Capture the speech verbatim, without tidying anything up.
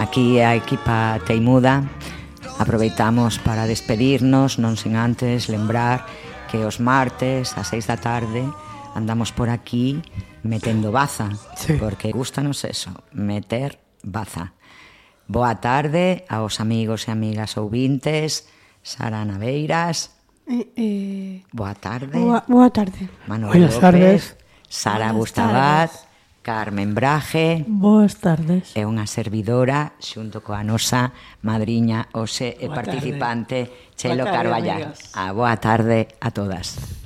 aquí a equipa Teimuda aproveitamos para despedirnos, non sen antes lembrar que os martes ás seis da tarde andamos por aquí metendo baza, sí. Porque gustanos eso, meter baza. Boa tarde aos amigos e amigas ouvintes, Sara Naveiras. Eh, eh, boa tarde. Boa, boa tarde. Manuel López, tardes. Sara Bustabat, Carmen Braje. Boas tardes. É unha servidora xunto coa nosa madriña Ose e participante Chelo Carballal. A boa tarde a todas.